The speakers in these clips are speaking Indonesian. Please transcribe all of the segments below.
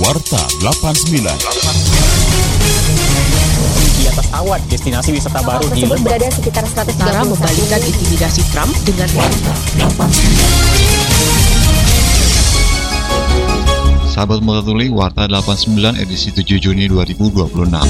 Warta 89. Di atas awan, destinasi wisata baru di Lebak. Berada sekitar 130 Cara membalikkan intimidasi Trump dengan Warta 89. Sahabat Multatuli, Warta 89 edisi 7 Juni 2026.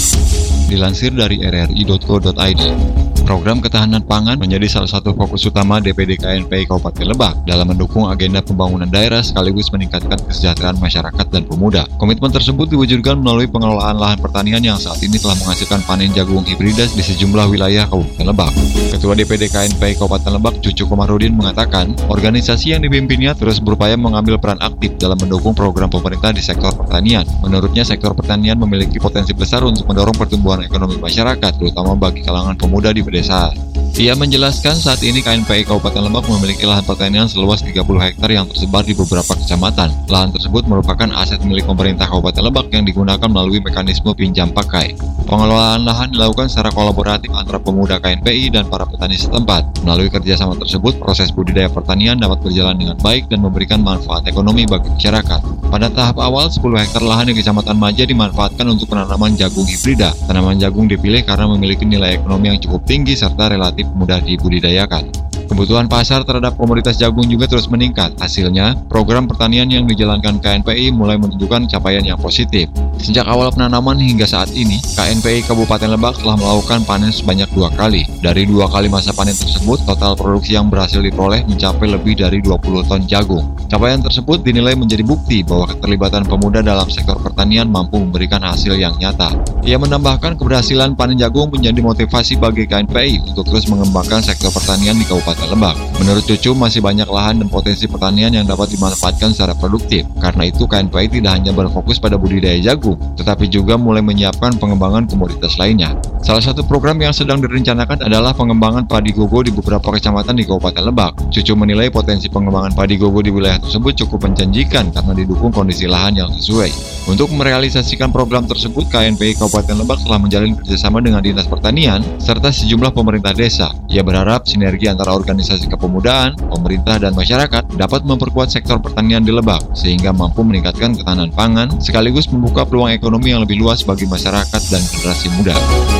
Dilansir dari rri.co.id, program ketahanan pangan menjadi salah satu fokus utama DPD KNPI Kabupaten Lebak dalam mendukung agenda pembangunan daerah sekaligus meningkatkan kesejahteraan masyarakat dan pemuda. Komitmen tersebut diwujudkan melalui pengelolaan lahan pertanian yang saat ini telah menghasilkan panen jagung hibrida di sejumlah wilayah Kabupaten Lebak. Ketua DPD KNPI Kabupaten Lebak, Cucu Komarudin, mengatakan organisasi yang dipimpinnya terus berupaya mengambil peran aktif dalam mendukung program pemerintah di sektor pertanian. Menurutnya, sektor pertanian memiliki potensi besar untuk mendorong pertumbuhan ekonomi masyarakat, terutama bagi kalangan pemuda di pedesaan. Ia menjelaskan saat ini KNPI Kabupaten Lebak memiliki lahan pertanian seluas 30 hektar yang tersebar di beberapa kecamatan. Lahan tersebut merupakan aset milik pemerintah Kabupaten Lebak yang digunakan melalui mekanisme pinjam pakai. Pengelolaan lahan dilakukan secara kolaboratif antara pemuda KNPI dan para petani setempat. Melalui kerjasama tersebut, proses budidaya pertanian dapat berjalan dengan baik dan memberikan manfaat ekonomi bagi masyarakat. Pada tahap awal, 10 hektar lahan di Kecamatan Maja dimanfaatkan untuk penanaman jagung hibrida. Tanaman jagung dipilih karena memiliki nilai ekonomi yang cukup tinggi serta relatif mudah dibudidayakan. Kebutuhan pasar terhadap komoditas jagung juga terus meningkat. Hasilnya, program pertanian yang dijalankan KNPI mulai menunjukkan capaian yang positif. Sejak awal penanaman hingga saat ini, KNPI Kabupaten Lebak telah melakukan panen sebanyak 2 kali. Dari 2 kali masa panen tersebut, total produksi yang berhasil diperoleh mencapai lebih dari 20 ton jagung. Capaian tersebut dinilai menjadi bukti bahwa keterlibatan pemuda dalam sektor pertanian mampu memberikan hasil yang nyata. Ia menambahkan keberhasilan panen jagung menjadi motivasi bagi KNPI untuk terus mengembangkan sektor pertanian di Kabupaten Lebak. Menurut Cucu, masih banyak lahan dan potensi pertanian yang dapat dimanfaatkan secara produktif. Karena itu, KNPI tidak hanya berfokus pada budidaya jagung, tetapi juga mulai menyiapkan pengembangan komoditas lainnya. Salah satu program yang sedang direncanakan adalah pengembangan padi gogo di beberapa kecamatan di Kabupaten Lebak. Cucu menilai potensi pengembangan padi gogo di wilayah tersebut cukup menjanjikan karena didukung kondisi lahan yang sesuai. Untuk merealisasikan program tersebut, KNPI Kabupaten Lebak telah menjalin kerjasama dengan Dinas Pertanian serta sejumlah pemerintah desa. Ia berharap sinergi antara organisasi kepemudaan, pemerintah, dan masyarakat dapat memperkuat sektor pertanian di Lebak sehingga mampu meningkatkan ketahanan pangan sekaligus membuka peluang ekonomi yang lebih luas bagi masyarakat dan generasi muda.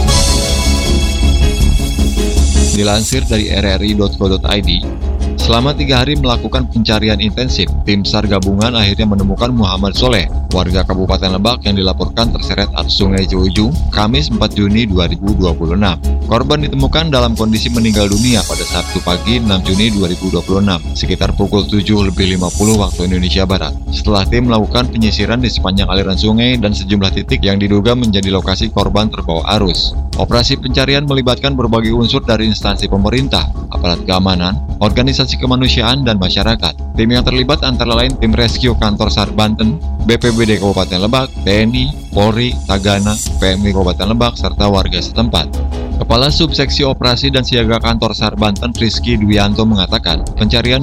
Dilansir dari rri.co.id, selama 3 hari melakukan pencarian intensif, tim SAR gabungan akhirnya menemukan Muhammad Soleh, warga Kabupaten Lebak yang dilaporkan terseret arus Sungai Ciujung, Kamis 4 Juni 2026. Korban ditemukan dalam kondisi meninggal dunia pada Sabtu pagi 6 Juni 2026, sekitar pukul 7:50 waktu Indonesia Barat. Setelah tim melakukan penyisiran di sepanjang aliran sungai dan sejumlah titik yang diduga menjadi lokasi korban terbawa arus. Operasi pencarian melibatkan berbagai unsur dari instansi pemerintah, aparat keamanan, organisasi kemanusiaan, dan masyarakat. Tim yang terlibat antara lain tim rescue kantor SAR Banten, BPBD Kabupaten Lebak, TNI, Polri, Tagana, PMI Kabupaten Lebak, serta warga setempat. Kepala Subseksi Operasi dan Siaga Kantor SAR Banten, Rizky Dwianto, mengatakan pencarian